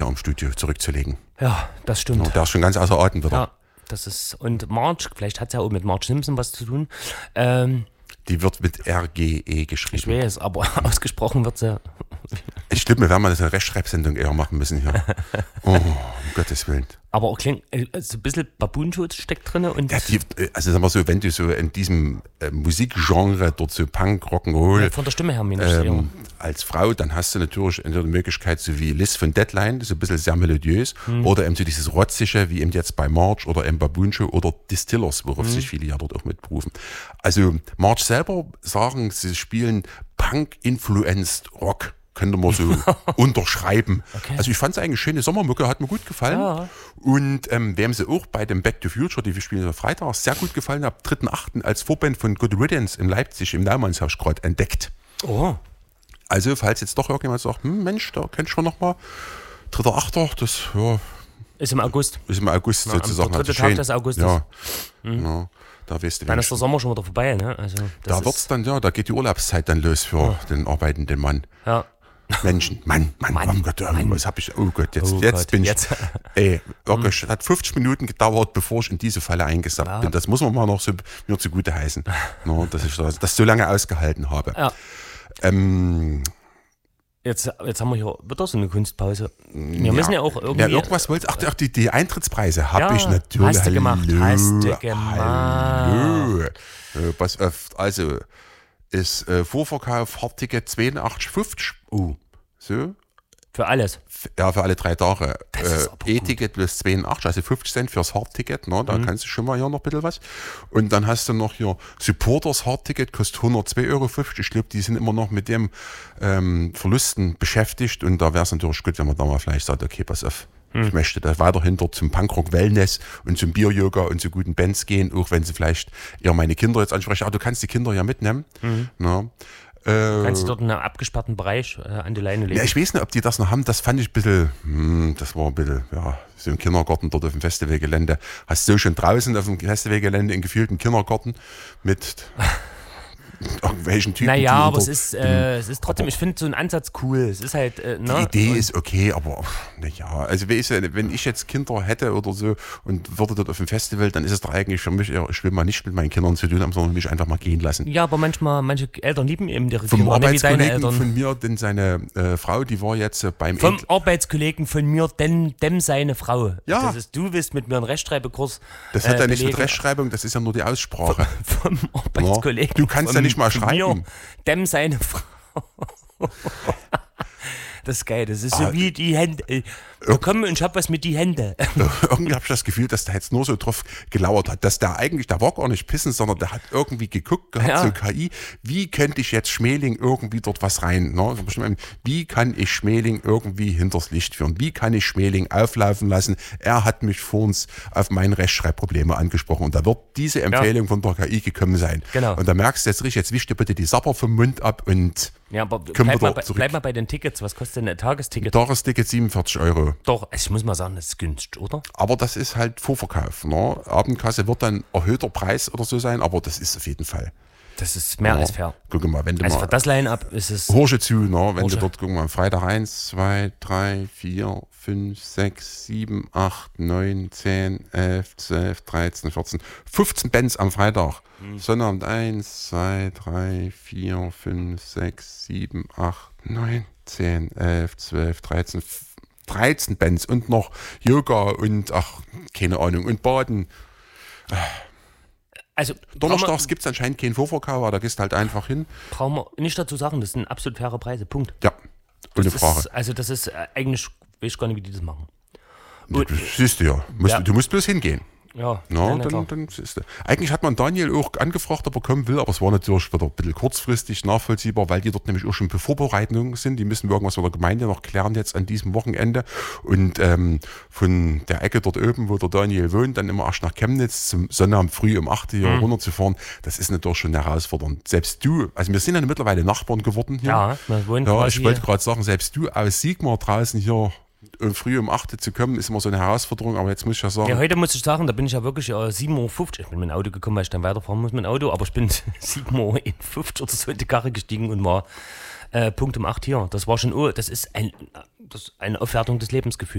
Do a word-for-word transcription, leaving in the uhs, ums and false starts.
im Studio zurückzulegen. Ja, das stimmt. Ja, der ist schon ganz außer Atem wieder. Ja, das ist, und Marge, vielleicht hat es ja auch mit Marge Simpson was zu tun. Ähm, Die wird mit R G E geschrieben. ich weiß, aber ausgesprochen wird sie. Ich glaube, wir werden mal eine Rechtschreibsendung eher machen müssen hier. Oh, um Gottes Willen. Aber auch klingt, also ein bisschen Baboonschutz steckt drin. Und Ja, die, also sagen wir so, wenn du so in diesem äh, Musikgenre dort so Punk, Rock'n'Roll ja, von der Stimme her mindestens. ähm, als Frau, dann hast du natürlich entweder die Möglichkeit, so wie Liz von Deadline, so ein bisschen sehr melodiös, hm. oder eben so dieses Rotzige, wie eben jetzt bei Marge oder im Baboon Show oder Distillers, worauf hm. sich viele ja dort auch mit berufen. Also Marge selber sagen, sie spielen Punk-influenced Rock. Könnte man so unterschreiben. Okay. Also ich fand es eigentlich eine schöne Sommermucke, hat mir gut gefallen. Ja. Und ähm, wem sie auch bei dem Back to Future, die wir spielen am Freitag, sehr gut gefallen hat, dritten achten als Vorband von Good Riddance in Leipzig im Naumannshaus gerade entdeckt. Oh. Also falls jetzt doch irgendjemand sagt, hm, Mensch, da kennst du noch mal, dritter achter, das ja, ist im August. Ist im August Na, sozusagen. Der dritte also Tag des Augustes. Ja, mhm. ja, da weißt du. Dann ist der Sommer schon wieder vorbei, ne? Also da wird's dann, ja, da geht die Urlaubszeit dann los für ja. den arbeitenden Mann. Ja. Menschen, Mann, Mann, Mann, oh Gott, Mann. was hab ich, oh Gott, jetzt, oh jetzt Gott, bin ich, jetzt. ey, wirklich, hat fünfzig Minuten gedauert, bevor ich in diese Falle eingesackt ja. bin. Das muss man mal noch so mir zugute heißen, no, dass ich das, das so lange ausgehalten habe. Ja. Ähm, Jetzt, jetzt haben wir hier wieder so eine Kunstpause. Wir ja, müssen ja auch irgendwie... Ja, irgendwas wolltest ach, ach, die, die Eintrittspreise habe ja, ich natürlich. Hast du gemacht, Hallo, hast du gemacht. Hallo. Äh, pass auf, also ist äh, Vorverkauf Hardticket zweiundachtzig fünfzig. Oh, so. Für alles? Ja, für alle drei Tage. Äh, E-Ticket plus zweiundachtzig, also fünfzig Cent fürs Hardticket, ne? Da mhm. kannst du schon mal hier noch ein bisschen was. Und dann hast du noch hier Supporters Hardticket, kostet hundertzwei Euro fünfzig. Ich glaube, die sind immer noch mit dem ähm, Verlusten beschäftigt und da wäre es natürlich gut, wenn man da mal vielleicht sagt, okay, pass auf, mhm. ich möchte da weiterhin dort zum Punkrock Wellness und zum Bier-Yoga und zu guten Bands gehen, auch wenn sie vielleicht eher meine Kinder jetzt ansprechen, aber du kannst die Kinder ja mitnehmen. Mhm. Ne? Äh, Kannst du dort in einem abgesperrten Bereich äh, an die Leine legen? Ja, ich weiß nicht, ob die das noch haben. Das fand ich ein bisschen, hm, das war ein bisschen, ja, so im Kindergarten dort auf dem Festivalgelände. Hast du schon draußen auf dem Festivalgelände in gefühlten Kindergarten mit irgendwelchen Typen. Naja, aber es ist, äh, es ist trotzdem, ich finde so einen Ansatz cool. Es ist halt, äh, ne? Die Idee ist okay, aber naja, also wenn ich jetzt Kinder hätte oder so und würde dort auf dem Festival, dann ist es doch eigentlich für mich, ich will mal nicht mit meinen Kindern zu tun haben, sondern mich einfach mal gehen lassen. Ja, aber manchmal, manche Eltern lieben eben ihre Vom Kinder, Arbeitskollegen wie deine Eltern. von mir, denn seine äh, Frau, die war jetzt äh, beim... Vom End- Arbeitskollegen von mir, denn dem seine Frau. Ja. Das ist, du willst mit mir einen Rechtschreibekurs Das hat äh, ja nichts belegen. mit Rechtschreibung, das ist ja nur die Aussprache. Vom, vom Arbeitskollegen. Ja. Du kannst von, ja nicht mal von schreiben. Mir, dem seine Frau. Das ist geil, das ist so ah, wie die Hände. Äh, komm und ich hab was mit die Hände. Irgendwie habe ich das Gefühl, dass der jetzt nur so drauf gelauert hat, dass der eigentlich, der war gar nicht pissen, sondern der hat irgendwie geguckt gehabt, Ja. so K I, wie könnte ich jetzt Schmeling irgendwie dort was rein, ne? Wie kann ich Schmeling irgendwie hinters Licht führen, wie kann ich Schmeling auflaufen lassen, er hat mich vor uns auf meine Rechtschreibprobleme angesprochen und da wird diese Empfehlung ja. von der K I gekommen sein. Genau. Und da merkst du jetzt richtig, jetzt wisch dir bitte die Sapper vom Mund ab und Ja, aber können bleib wir mal, bei, zurück. bleib mal bei den Tickets, was kostet denn ein Tagesticket? Tagesticket siebenundvierzig Euro. Doch, ich muss mal sagen, das ist günstig, oder? Aber das ist halt Vorverkauf. Ne? Abendkasse wird dann erhöhter Preis oder so sein, aber das ist auf jeden Fall. Das ist mehr ja, als fair. Guck mal, wenn du also mal. für das Line-Up ist es. Horsche zu, ne? Wenn Horsche. du dort, guck mal, Freitag eins, zwei, drei, vier, fünf, sechs, sieben, acht, neun, zehn, elf, zwölf, dreizehn, vierzehn, fünfzehn Bands am Freitag. Mhm. Sonnabend eins, zwei, drei, vier, fünf, sechs, sieben, acht, neun, zehn, elf, zwölf, dreizehn, dreizehn Bands und noch Yoga und ach, keine Ahnung, und Baden. Also, Donnerstags gibt es anscheinend keinen Vorverkauf, aber da gehst du halt einfach hin. Brauchen wir nicht dazu sagen, das sind absolut faire Preise, Punkt. Ja, ohne das Frage. Ist, also das ist äh, eigentlich, weiß ich gar nicht, wie die das machen. Du, du siehst du ja. Musst, ja. Du musst bloß hingehen. Ja, no, nein, dann, dann siehst du. Eigentlich hat man Daniel auch angefragt, ob er kommen will, aber es war natürlich wieder ein bisschen kurzfristig nachvollziehbar, weil die dort nämlich auch schon Vorbereitungen sind. Die müssen irgendwas mit der Gemeinde noch klären jetzt an diesem Wochenende. Und ähm, von der Ecke dort oben, wo der Daniel wohnt, dann immer erst nach Chemnitz zum Sonnabend früh um acht Uhr mhm. runterzufahren, das ist natürlich schon herausfordernd. Selbst du, also wir sind ja mittlerweile Nachbarn geworden hier. Ja, wir wohnen ja quasi ich wollte gerade sagen, selbst du aus Sigmar draußen hier um früh um acht Uhr zu kommen, ist immer so eine Herausforderung, aber jetzt muss ich ja sagen... Ja, heute muss ich sagen, da bin ich ja wirklich äh, sieben Uhr fünfzig, ich bin mit dem Auto gekommen, weil ich dann weiterfahren muss mit dem Auto, aber ich bin sieben Uhr fünfzig oder so in die Karre gestiegen und war äh, Punkt um acht hier. Das war schon, oh, das ist ein, das ist eine Aufwertung des Lebensgefühls.